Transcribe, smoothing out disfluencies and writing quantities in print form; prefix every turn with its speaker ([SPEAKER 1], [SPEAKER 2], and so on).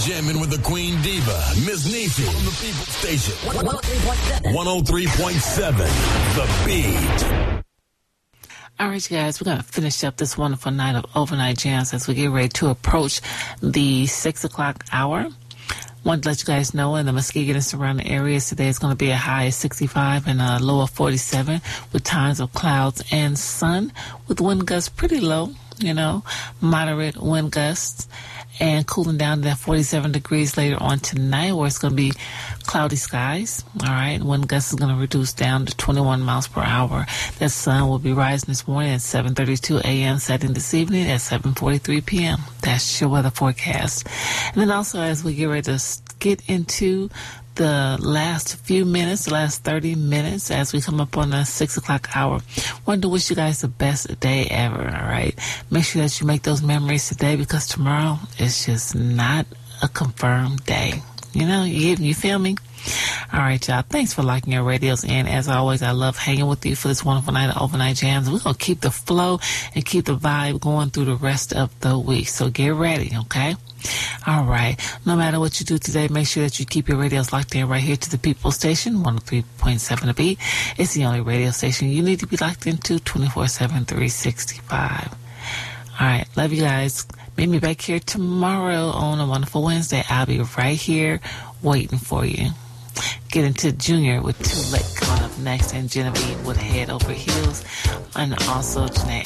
[SPEAKER 1] Jamming with the Queen Diva, Miss Niecy, on the People Station. 103.7. The Beat.
[SPEAKER 2] All right, you guys, we're going to finish up this wonderful night of overnight jams as we get ready to approach the 6 o'clock hour. Wanted to let you guys know in the Muskegon and surrounding areas today is going to be a high of 65 and a low of 47 with times of clouds and sun with wind gusts pretty low, moderate wind gusts, and cooling down to that 47 degrees later on tonight, where it's going to be cloudy skies. All right, wind gusts is going to reduce down to 21 miles per hour. That sun will be rising this morning at 7:32 a.m., setting this evening at 7:43 p.m. That's your weather forecast. And then also, as we get ready to get into the last few minutes, the last 30 minutes, as we come up on the 6 o'clock hour, wanted to wish you guys the best day ever, all right? Make sure that you make those memories today, because tomorrow is just not a confirmed day. You feel me? All right, y'all. Thanks for liking your radios. And as always, I love hanging with you for this wonderful night of overnight jams. We're going to keep the flow and keep the vibe going through the rest of the week. So get ready, okay? All right. No matter what you do today, make sure that you keep your radios locked in right here to the People Station, 103.7 The Beat. It's the only radio station you need to be locked into 24/7, 365. All right. Love you guys. Meet me back here tomorrow on a wonderful Wednesday. I'll be right here waiting for you. Get into Junior with Too Late coming up next, and Genevieve with Head Over Heels, and also Janae